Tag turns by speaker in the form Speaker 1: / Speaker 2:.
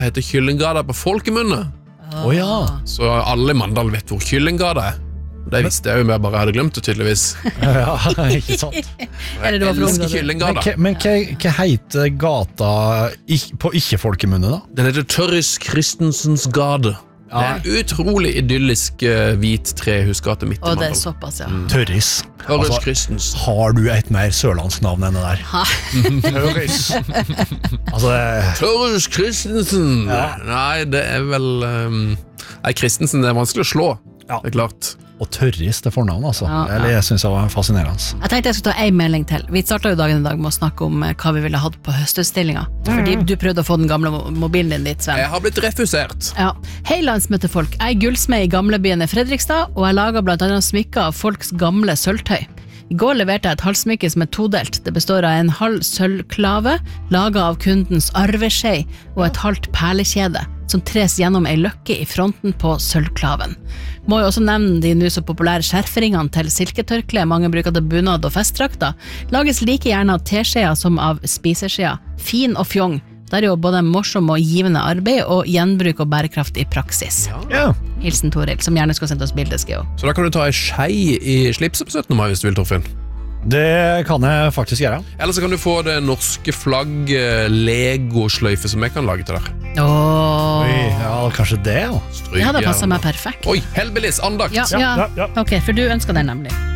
Speaker 1: heter Kyllinggata på folkemunne.
Speaker 2: Ja.
Speaker 1: Så alle i Mandal vet hvor Kyllinggata Det visste jeg jo, men jeg bare hadde glemt det tydeligvis.
Speaker 2: Ja, ikke sant.
Speaker 1: Jeg elsker Kyllinggata.
Speaker 2: Men hva heter gata på ikke-folkemunne da?
Speaker 1: Den heter Tørris Christensens gade. Det en utrolig idyllisk hvit trehusgate midt i Mandal.
Speaker 3: Og det såpass, ja.
Speaker 2: Tørris.
Speaker 1: Tørris Christensen.
Speaker 2: Har du et mer sørlandsk navn enn det der? Tørris.
Speaker 1: Tørris Christensen. Nei, det vel... Nei, Christensen, det vanskelig å slå. Det klart.
Speaker 2: Og Tørris, det fornavn, altså. Eller jeg synes det var fascinerende.
Speaker 3: Jeg tenkte jeg skulle ta en melding til. Vi startet jo dagen i dag med å snakke om hva vi ville hatt på høstutstillinga. Fordi du prøvde å få den gamle mobilen din dit, Sven.
Speaker 1: Jeg har blitt refusert.
Speaker 3: Ja. Hei landsmøtefolk, jeg gullsmed i gamlebyen i Fredrikstad, og jeg laget blant annet smykker av folks gamle sølvtøy. I går leverte jeg et halvsmykke som todelt. Det består av en halv sølvklave, laget av kundens arveskje, og et halvt perlekjede, som tres gjennom ei løkke i fronten på sølvklaven. Må jo også nevne de nå så populære skjerferingene til silketørkle mange bruker til bunad og festdrakter. Lages like gjerne av teskjeer som av spiseskjeer. Fin og fjong. Det er jo både morsom og givende arbeid og gjenbruk og bærekraft i praksis. Hilsen Toril, som gjerne skal sende oss bildeske.
Speaker 1: Så da kan du ta en skei i slipset på 17. mai hvis du vil, Torfinn.
Speaker 2: Det kan jeg faktisk gjøre.
Speaker 1: Eller så kan du få det norske flagg Lego-sløyfe som jeg kan lage til deg.
Speaker 2: Ja, kanskje det,
Speaker 3: ja. Det hadde passet meg perfekt.
Speaker 1: Oi, Hellbillies, andakt.
Speaker 3: Ja. Ok, for du ønsker den nemlig.